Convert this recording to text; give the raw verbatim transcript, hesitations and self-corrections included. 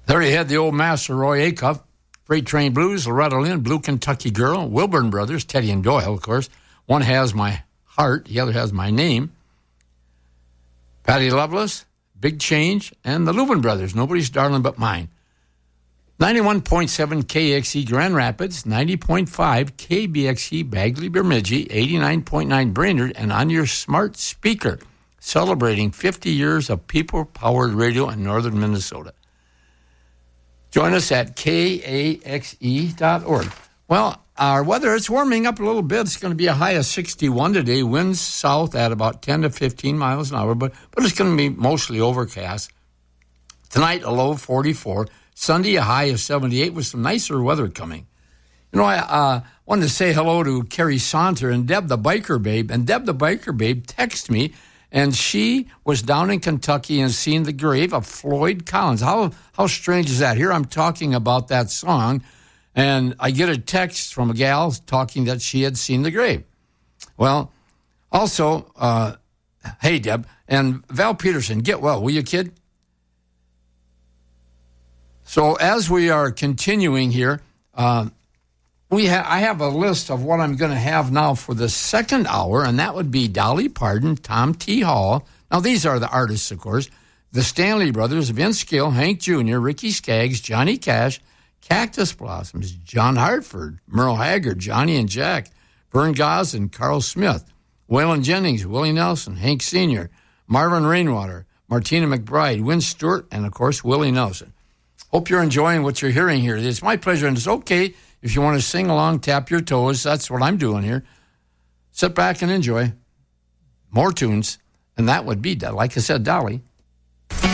There you had the old master, Roy Acuff, Freight Train Blues, Loretta Lynn, Blue Kentucky Girl, Wilburn Brothers, Teddy and Doyle, of course. One has my heart, the other has my name. Patty Loveless, Big Change, and the Louvin Brothers, Nobody's Darling But Mine. ninety-one point seven K X E Grand Rapids, ninety point five K B X E Bagley Bemidji, eighty-nine point nine Brainerd, and on your smart speaker, celebrating fifty years of people-powered radio in northern Minnesota. Join us at K A X E dot org. Well, our weather, it's warming up a little bit. It's going to be a high of sixty-one today. Winds south at about ten to fifteen miles an hour, but, but it's going to be mostly overcast. Tonight, a low of forty-four. Sunday, a high of seventy-eight with some nicer weather coming. You know, I uh, wanted to say hello to Carrie Saunter and Deb the Biker Babe. And Deb the Biker Babe texted me, and she was down in Kentucky and seen the grave of Floyd Collins. How how strange is that? Here I'm talking about that song, and I get a text from a gal talking that she had seen the grave. Well, also, uh, hey, Deb, and Val Peterson, get well, will you, kid? So as we are continuing here, uh, we ha- I have a list of what I'm going to have now for the second hour, and that would be Dolly Parton, Tom T. Hall. Now, these are the artists, of course. The Stanley Brothers, Vince Gill, Hank Junior, Ricky Skaggs, Johnny Cash, Cactus Blossoms, John Hartford, Merle Haggard, Johnny and Jack, Vern Gosdin, Carl Smith, Waylon Jennings, Willie Nelson, Hank Senior, Marvin Rainwater, Martina McBride, Win Stewart, and, of course, Willie Nelson. Hope you're enjoying what you're hearing here. It's my pleasure, and it's okay if you want to sing along, tap your toes. That's what I'm doing here. Sit back and enjoy more tunes, and that would be, like I said, Dolly.